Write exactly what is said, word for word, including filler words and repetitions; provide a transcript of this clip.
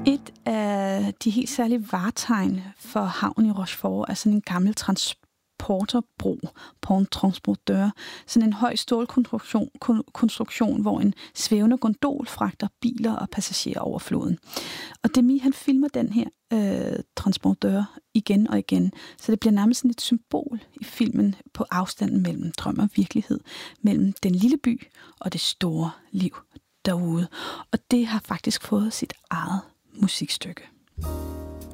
Et af de helt særlige vartegn for havnen i Rochefort er sådan en gammel transporterbro, pont transporteur, sådan en høj stålkonstruktion, konstruktion, hvor en svævende gondol fragter biler og passagerer over floden. Og Demy, han filmer den her øh, transporteur igen og igen, så det bliver nærmest sådan et symbol i filmen på afstanden mellem drøm og virkelighed, mellem den lille by og det store liv derude. Og det har faktisk fået sit eget musikstykke.